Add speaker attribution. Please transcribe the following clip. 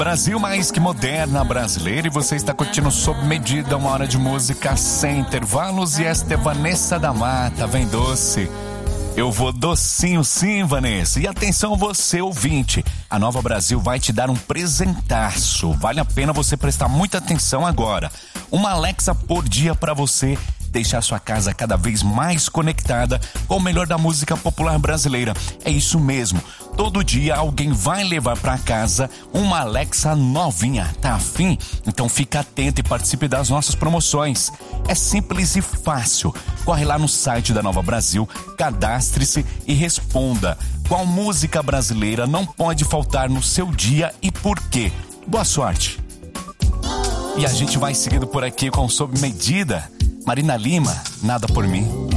Speaker 1: Brasil mais que moderna brasileira, e você está curtindo Sob Medida, uma hora de música sem intervalos. E esta é Vanessa da Mata, vem doce. Eu vou docinho sim, Vanessa. E atenção você, ouvinte, a Nova Brasil vai te dar um presentaço. Vale a pena você prestar muita atenção agora. Uma Alexa por dia para você deixar sua casa cada vez mais conectada com o melhor da música popular brasileira. É isso mesmo. Todo dia alguém vai levar para casa uma Alexa novinha. Tá afim? Então fica atento e participe das nossas promoções. É simples e fácil. Corre lá no site da Nova Brasil, cadastre-se e responda: qual música brasileira não pode faltar no seu dia e por quê? Boa sorte! E a gente vai seguindo por aqui com Sob Medida. Marina Lima, Nada por Mim.